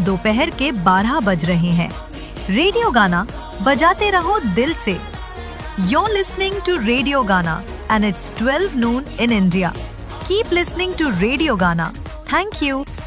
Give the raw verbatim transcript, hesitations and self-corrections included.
दोपहर के बारह बज रहे हैं। रेडियो गाना बजाते रहो दिल से। You're listening to Radio Gana and it's twelve noon in India. Keep listening to Radio Gana. Thank you.